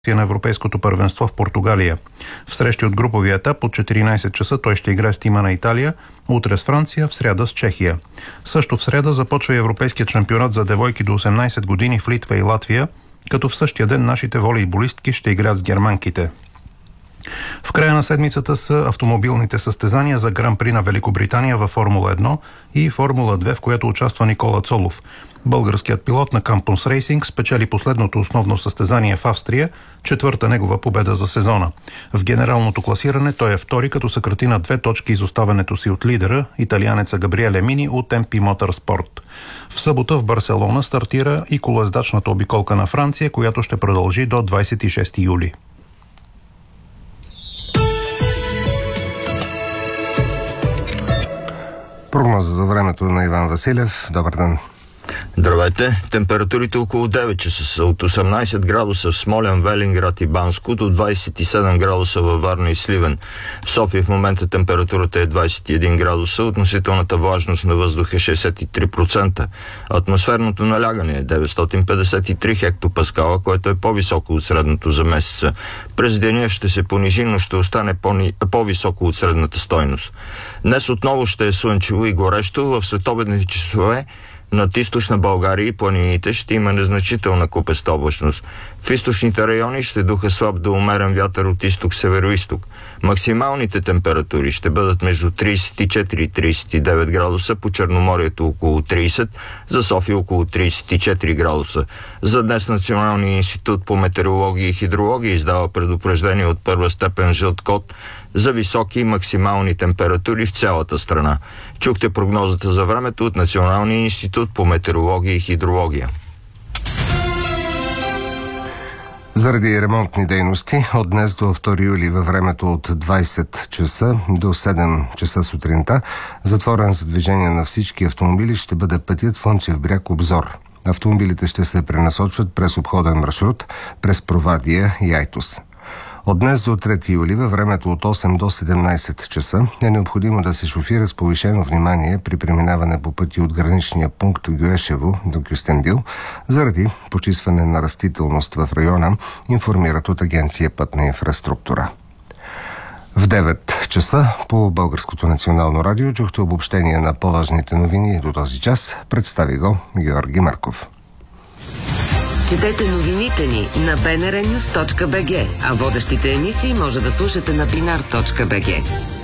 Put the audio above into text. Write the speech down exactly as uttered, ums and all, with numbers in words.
на Европейското първенство в Португалия. В срещи от груповия етап от четиринайсет часа той ще играе с тима на Италия, утре с Франция, в сряда с Чехия. Също в сряда започва Европейският шампионат за девойки до осемнайсет години в Литва и Латвия, като в същия ден нашите волейболистки ще играят с германките. В края на седмицата са автомобилните състезания за Гран-при на Великобритания във Формула едно и Формула две, в което участва Никола Цолов. Българският пилот на Campus Racing спечели последното основно състезание в Австрия, четвърта негова победа за сезона. В генералното класиране той е втори, като съкрати на две точки изоставането си от лидера, италианеца Габриеле Мини от Ем Пи Motorsport. В събота в Барселона стартира и колоездачната обиколка на Франция, която ще продължи до двайсет и шести юли. Прогноза за времето на Иван Василев. Добър ден. Здравейте! Температурите около девет часа са от осемнайсет градуса в Смолян, Велинград и Банско до двайсет и седем градуса във Варна и Сливен. В София в момента температурата е двайсет и един градуса, относителната влажност на въздуха е шейсет и три процента. Атмосферното налягане е деветстотин петдесет и три хектопаскала, което е по-високо от средното за месеца. През деня ще се понижи, но ще остане по-високо от средната стойност. Днес отново ще е слънчево и горещо. В следобедните часове над източна България и планините ще има незначителна купеста облачност. В източните райони ще духа слаб до умерен вятър от изток-североизток. Максималните температури ще бъдат между трийсет и четири и трийсет и девет градуса, по Черноморието около трийсет, за София около трийсет и четири градуса. За днес Националният институт по метеорология и хидрология издава предупреждение от първа степен жълт код за високи и максимални температури в цялата страна. Чухте прогнозата за времето от Националния институт по метеорология и хидрология. Заради ремонтни дейности от днес до втори юли във времето от двайсет часа до седем часа сутринта затворен за движение на всички автомобили ще бъде пътят Слънчев бряг Обзор. Автомобилите ще се пренасочват през обходен маршрут през Провадия и Айтос. От днес до трети юли във времето от осем до седемнайсет часа е необходимо да се шофира с повишено внимание при преминаване по пъти от граничния пункт Гюешево до Кюстендил заради почистване на растителност в района, информират от Агенция Пътна инфраструктура. В девет часа по Българското национално радио чухте обобщение на по-важните новини до този час. Представи го Георги Марков. Четете новините ни на би ен ар нюз точка би джи, а водещите емисии може да слушате на бинар точка би джи.